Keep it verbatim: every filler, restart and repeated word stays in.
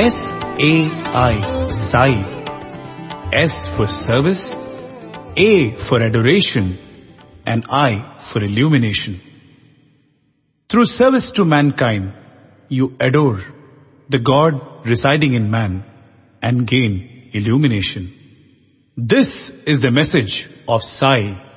S A I, Sai. S for service, A for adoration, and I for illumination. Through service to mankind, you adore the God residing in man and gain illumination. This is the message of Sai.